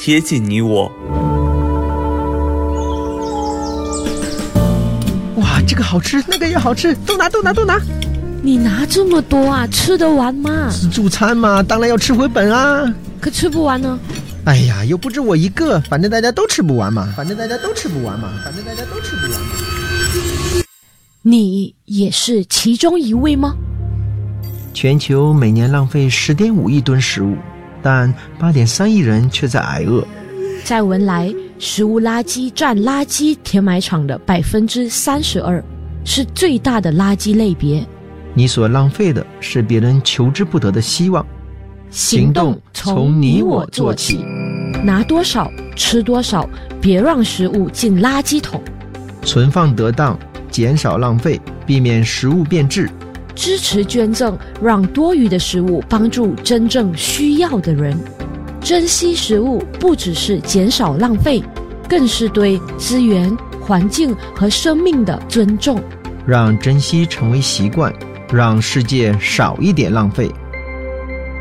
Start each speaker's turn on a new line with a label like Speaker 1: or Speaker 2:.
Speaker 1: 贴近你我。
Speaker 2: 哇，这个好吃，那个也好吃，都拿。
Speaker 3: 你拿这么多啊，吃得完吗？
Speaker 2: 自助餐嘛，当然要吃回本啊。
Speaker 3: 可吃不完呢？
Speaker 2: 哎呀，又不止我一个，反正大家都吃不完嘛。
Speaker 3: 你也是其中一位吗？
Speaker 2: 全球每年浪费 10.5 亿吨食物，但 8.3 亿人却在挨饿。
Speaker 3: 在文莱，食物垃圾占垃圾填埋场的 32%， 是最大的垃圾类别。
Speaker 2: 你所浪费的是别人求之不得的希望。
Speaker 3: 行动从你我做起，拿多少吃多少，别让食物进垃圾桶。
Speaker 2: 存放得当，减少浪费，避免食物变质。
Speaker 3: 支持捐赠，让多余的食物帮助真正需要的人。珍惜食物不只是减少浪费，更是对资源、环境和生命的尊重。
Speaker 2: 让珍惜成为习惯，让世界少一点浪费。